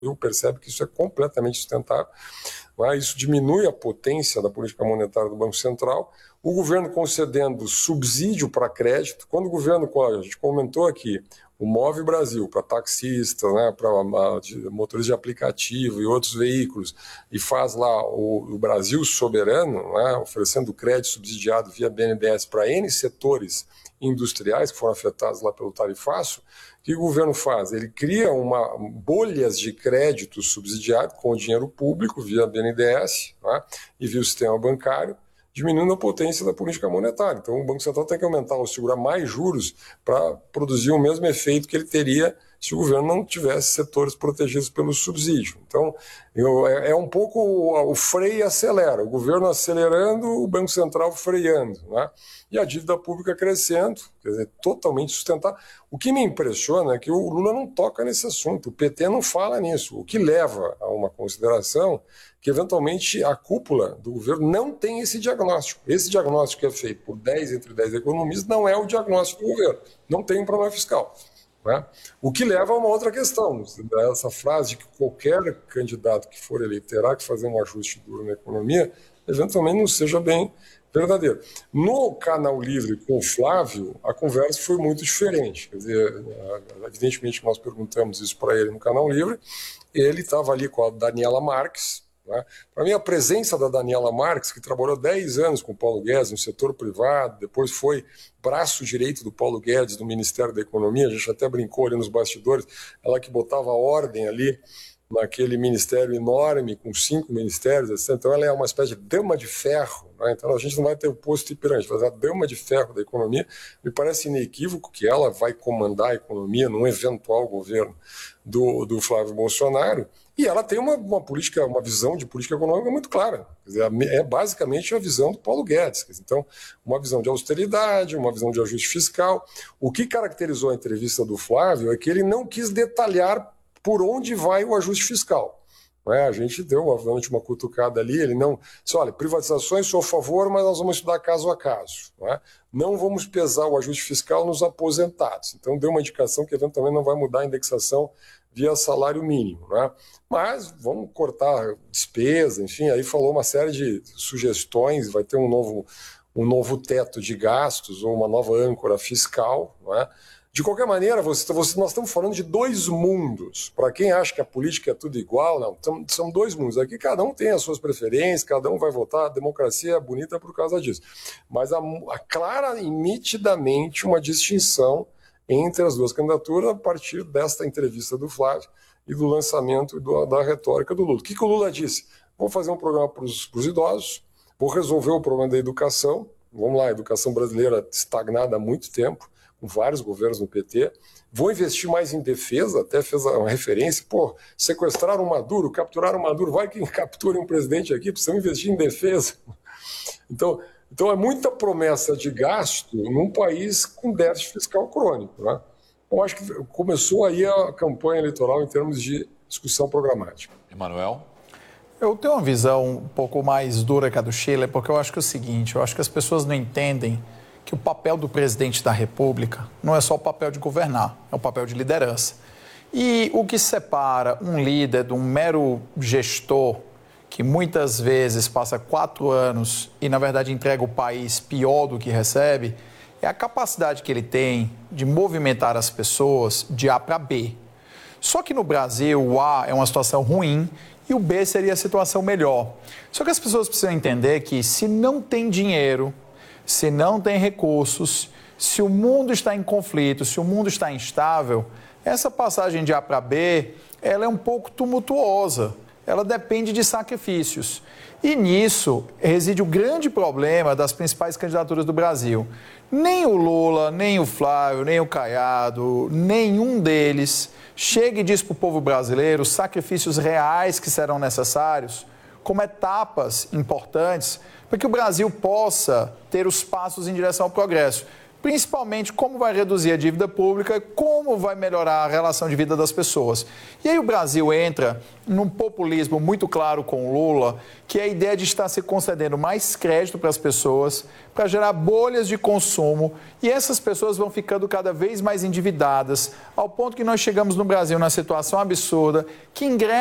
percebe que isso é completamente sustentável. Isso diminui a potência da política monetária do Banco Central. O governo concedendo subsídio para crédito. Quando o governo, a gente comentou aqui, o Move Brasil para taxistas, para motores de aplicativo e outros veículos, e faz lá o Brasil Soberano, oferecendo crédito subsidiado via BNDES para N setores industriais que foram afetados lá pelo tarifaço. O que o governo faz? Ele cria bolhas de crédito subsidiado com o dinheiro público via BNDES e via o sistema bancário, diminuindo a potência da política monetária. Então, o Banco Central tem que aumentar ou segurar mais juros para produzir o mesmo efeito que ele teria se o governo não tivesse setores protegidos pelo subsídio. Então, é um pouco o freio e acelera. O governo acelerando, o Banco Central freando, e a dívida pública crescendo, quer dizer, totalmente sustentável. O que me impressiona é que o Lula não toca nesse assunto, o PT não fala nisso, o que leva a uma consideração que, eventualmente, a cúpula do governo não tem esse diagnóstico. Esse diagnóstico que é feito por entre 10 economistas não é o diagnóstico do governo, não tem um problema fiscal. O que leva a uma outra questão, essa frase de que qualquer candidato que for eleito terá que fazer um ajuste duro na economia, eventualmente não seja bem verdadeiro. No Canal Livre com o Flávio, a conversa foi muito diferente. Quer dizer, evidentemente nós perguntamos isso para ele no Canal Livre, ele estava ali com a Daniela Marques. Para mim, a presença da Daniela Marques, que trabalhou 10 anos com o Paulo Guedes no setor privado, depois foi braço direito do Paulo Guedes no Ministério da Economia, a gente até brincou ali nos bastidores, ela que botava ordem ali naquele ministério enorme, com 5 ministérios, etc. Então ela é uma espécie de dama de ferro, Então a gente não vai ter o posto Ipiranga, mas a dama de ferro da economia. Me parece inequívoco que ela vai comandar a economia num eventual governo do Flávio Bolsonaro, e ela tem uma visão de política econômica muito clara. Quer dizer, é basicamente a visão do Paulo Guedes. Então, uma visão de austeridade, uma visão de ajuste fiscal. O que caracterizou a entrevista do Flávio é que ele não quis detalhar por onde vai o ajuste fiscal. A gente deu uma cutucada ali, ele não... Olha, privatizações sou a favor, mas nós vamos estudar caso a caso. Não vamos pesar o ajuste fiscal nos aposentados. Então, deu uma indicação que eventualmente não vai mudar a indexação via salário mínimo. Mas vamos cortar despesa, enfim, aí falou uma série de sugestões, vai ter um novo teto de gastos ou uma nova âncora fiscal. De qualquer maneira, nós estamos falando de dois mundos. Para quem acha que a política é tudo igual, não, são dois mundos. Aqui cada um tem as suas preferências, cada um vai votar, a democracia é bonita por causa disso. Mas há clara e nitidamente uma distinção entre as duas candidaturas a partir desta entrevista do Flávio e do lançamento da retórica do Lula. O que o Lula disse? Vou fazer um programa para os idosos, vou resolver o problema da educação. Vamos lá, a educação brasileira estagnada há muito tempo, com vários governos no PT. Vou investir mais em defesa, até fez uma referência. Sequestraram o Maduro, capturaram o Maduro, vai que capture um presidente aqui, precisamos investir em defesa. Então é muita promessa de gasto num país com déficit fiscal crônico. Eu acho que começou aí a campanha eleitoral em termos de discussão programática. Emanuel? Eu tenho uma visão um pouco mais dura que a do Sheila, porque eu acho que é o seguinte, eu acho que as pessoas não entendem que o papel do presidente da República não é só o papel de governar, é o papel de liderança. E o que separa um líder de um mero gestor, que muitas vezes passa 4 anos e, na verdade, entrega o país pior do que recebe, é a capacidade que ele tem de movimentar as pessoas de A para B. Só que no Brasil, o A é uma situação ruim e o B seria a situação melhor. Só que as pessoas precisam entender que se não tem dinheiro, se não tem recursos, se o mundo está em conflito, se o mundo está instável, essa passagem de A para B, ela é um pouco tumultuosa. Ela depende de sacrifícios. E nisso reside o grande problema das principais candidaturas do Brasil. Nem o Lula, nem o Flávio, nem o Caiado, nenhum deles chega e diz para o povo brasileiro os sacrifícios reais que serão necessários como etapas importantes para que o Brasil possa ter os passos em direção ao progresso. principalmente como vai reduzir a dívida pública e como vai melhorar a relação de vida das pessoas. E aí o Brasil entra num populismo muito claro com o Lula, que é a ideia de estar se concedendo mais crédito para as pessoas, para gerar bolhas de consumo, e essas pessoas vão ficando cada vez mais endividadas, ao ponto que nós chegamos no Brasil na situação absurda que